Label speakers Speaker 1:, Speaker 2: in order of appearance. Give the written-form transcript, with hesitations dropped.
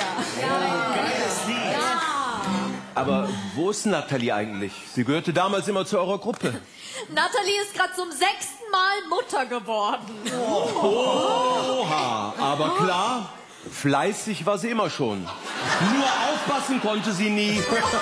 Speaker 1: Geiles Lied.
Speaker 2: Ja.
Speaker 3: Aber wo ist Natalie eigentlich? Sie gehörte damals immer zu eurer Gruppe.
Speaker 2: Natalie ist gerade zum 6. Mal Mutter geworden.
Speaker 3: Oha, aber klar, fleißig war sie immer schon. Nur aufpassen konnte sie nie.